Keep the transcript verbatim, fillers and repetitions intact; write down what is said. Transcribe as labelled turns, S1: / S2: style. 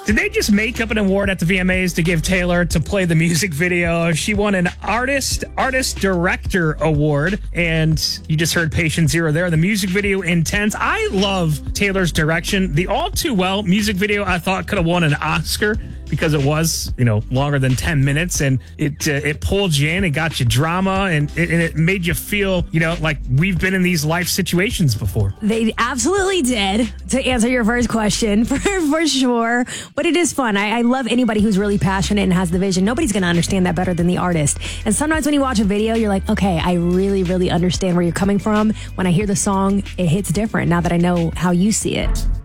S1: Did they just make up an award at the V M As to give Taylor to play the music video? She won an Artist Artist Director Award, and you just heard Patient Zero there. The music video, intense. I love Taylor's direction. The All Too Well music video, I thought, could have won an Oscar because it was, you know, longer than ten minutes, and it uh, it pulled you in, it got you drama, and it, and it made you feel, you know, like we've been in these life situations before.
S2: They absolutely did, to answer your first question, for, for sure. But it is fun. I, I love anybody who's really passionate and has the vision. Nobody's going to understand that better than the artist. And sometimes when you watch a video, you're like, okay, I really, really understand where you're coming from. When I hear the song, it hits different now that I know how you see it.